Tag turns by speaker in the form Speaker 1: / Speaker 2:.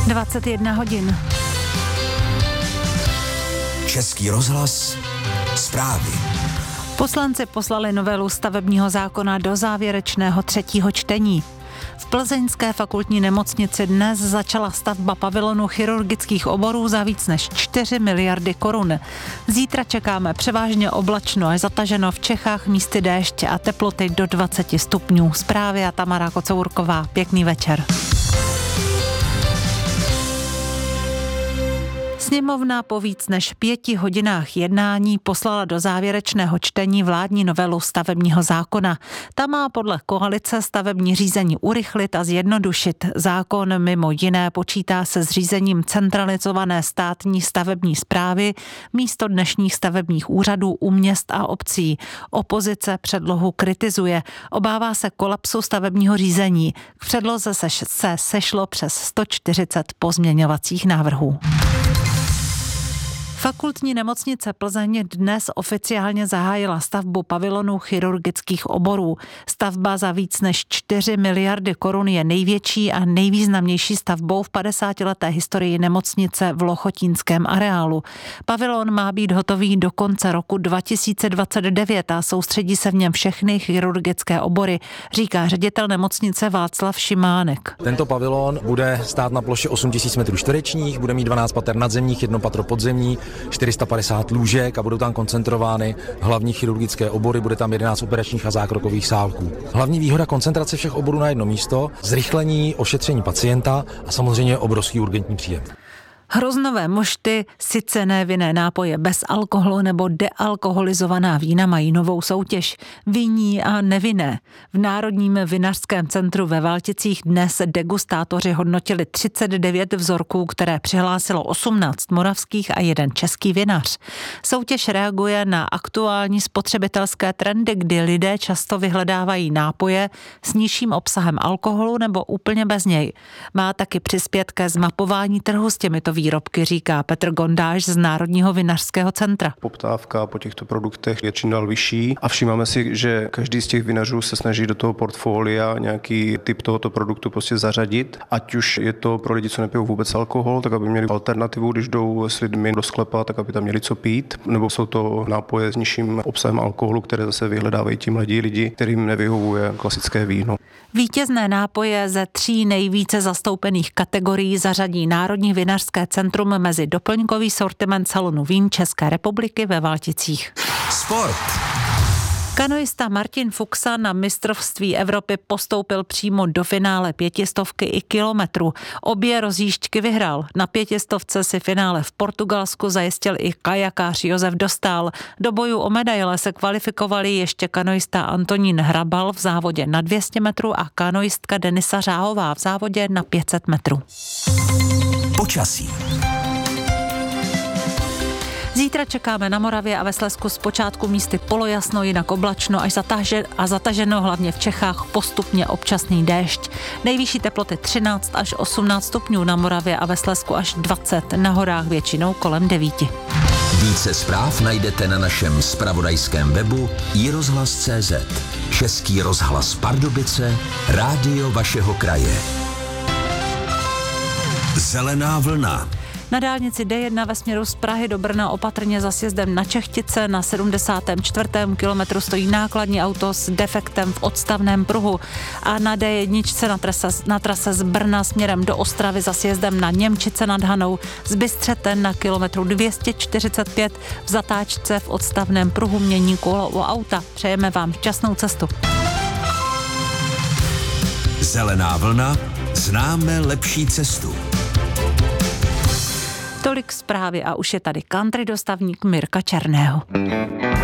Speaker 1: 21 hodin.
Speaker 2: Český rozhlas, zprávy.
Speaker 1: Poslanci poslali novelu stavebního zákona do závěrečného 3. čtení. V plzeňské fakultní nemocnici dnes začala stavba pavilonu chirurgických oborů za víc než 4 miliardy korun. Zítra čekáme převážně oblačno až zataženo, v Čechách místy déšť a teploty do 20 stupňů. Zprávy a Tamara Kocourková. Pěkný večer. Sněmovna po víc než 5 hodinách jednání poslala do závěrečného čtení vládní novelu stavebního zákona. Ta má podle koalice stavební řízení urychlit a zjednodušit. Zákon mimo jiné počítá se zřízením centralizované státní stavební správy místo dnešních stavebních úřadů u měst a obcí. Opozice předlohu kritizuje. Obává se kolapsu stavebního řízení. K předloze se sešlo přes 140 pozměňovacích návrhů. Fakultní nemocnice Plzeň dnes oficiálně zahájila stavbu pavilonu chirurgických oborů. Stavba za víc než 4 miliardy korun je největší a nejvýznamnější stavbou v 50leté historii nemocnice v Lochotínském areálu. Pavilon má být hotový do konce roku 2029 a soustředí se v něm všechny chirurgické obory, říká ředitel nemocnice Václav Šimánek.
Speaker 3: Tento pavilon bude stát na ploše 8 000 m2, bude mít 12 pater nadzemních, 1 patro podzemní, 450 lůžek a budou tam koncentrovány hlavní chirurgické obory, bude tam 11 operačních a zákrokových sálků. Hlavní výhoda koncentrace všech oborů na jedno místo, zrychlení ošetření pacienta a samozřejmě obrovský urgentní příjem.
Speaker 1: Hroznové mošty, sycené vinné nápoje bez alkoholu nebo dealkoholizovaná vína mají novou soutěž. Vinní a nevinné. V Národním vinařském centru ve Valticích dnes degustátoři hodnotili 39 vzorků, které přihlásilo 18 moravských a 1 český vinař. Soutěž reaguje na aktuální spotřebitelské trendy, kdy lidé často vyhledávají nápoje s nižším obsahem alkoholu nebo úplně bez něj. Má taky přispět ke zmapování trhu s těmito výrobky, říká Petr Gondáš z Národního vinařského centra.
Speaker 4: Poptávka po těchto produktech je čím dál vyšší a všímáme si, že každý z těch vinařů se snaží do toho portfolia nějaký typ tohoto produktu prostě zařadit. Ať už je to pro lidi, co nepijou vůbec alkohol, tak aby měli alternativu, když jdou s lidmi do sklepa, tak aby tam měli co pít, nebo jsou to nápoje s nižším obsahem alkoholu, které zase vyhledávají ti mladí lidi, kterým nevyhovuje klasické víno.
Speaker 1: Vítězné nápoje ze 3 nejvíce zastoupených kategorií zařadí Národní vinařské centrum mezi doplňkový sortiment salonu vín České republiky ve Valticích.
Speaker 2: Sport.
Speaker 1: Kanoista Martin Fuxa na mistrovství Evropy postoupil přímo do finále 500 i kilometru. Obě rozjížďky vyhrál. Na 500 si finále v Portugalsku zajistil i kajakář Josef Dostál. Do bojů o medaile se kvalifikovali ještě kanoista Antonín Hrabal v závodě na 200 metrů a kanoistka Denisa Řáhová v závodě na 500 metrů.
Speaker 2: Počasí.
Speaker 1: Zítra čekáme na Moravě a ve Slezsku zpočátku místy polojasno, jinak oblačno až zataženo, hlavně v Čechách postupně občasný déšť. Nejvyšší teploty 13 až 18 stupňů na Moravě a ve Slezsku až 20, na horách většinou kolem 9.
Speaker 2: Více zpráv najdete na našem zpravodajském webu iRozhlas.cz. Český rozhlas Pardubice, rádio vašeho kraje. Zelená vlna.
Speaker 1: Na dálnici D1 ve směru z Prahy do Brna opatrně za sjezdem na Čechtice na 74. kilometru stojí nákladní auto s defektem v odstavném pruhu a na D1 na trase z Brna směrem do Ostravy za sjezdem na Němčice nad Hanou z Bystřete na kilometru 245 v zatáčce v odstavném pruhu mění kolo u auta. Přejeme vám šťastnou cestu.
Speaker 2: Zelená vlna, známe lepší cestu.
Speaker 1: Tolik zprávy a už je tady country dostavník Mirka Černého.